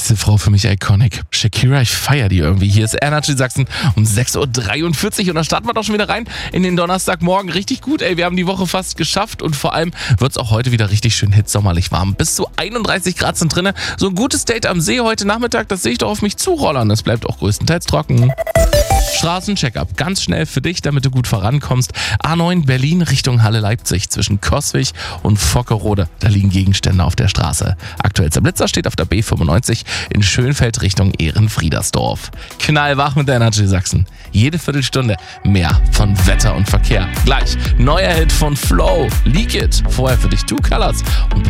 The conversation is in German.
Diese Frau für mich iconic. Shakira, ich feiere die irgendwie. Hier ist Energy Sachsen um 6.43 Uhr und dann starten wir doch schon wieder rein in den Donnerstagmorgen. Richtig gut, ey. Wir haben die Woche fast geschafft und vor allem wird es auch heute wieder richtig schön hitzsommerlich warm. Bis zu 31 Grad sind drinne. So ein gutes Date am See heute Nachmittag, das sehe ich doch auf mich zurollern. Es bleibt auch größtenteils trocken. Straßencheckup, ganz schnell für dich, damit du gut vorankommst. A9 Berlin Richtung Halle Leipzig zwischen Coswig und Fockerode. Da liegen Gegenstände auf der Straße. Aktuellster Blitzer steht auf der B95 in Schönfeld Richtung Ehrenfriedersdorf. Knallwach mit der Energy Sachsen. Jede Viertelstunde mehr von Wetter und Verkehr. Gleich neuer Hit von Flow, Leak It. Vorher für dich Two Colors und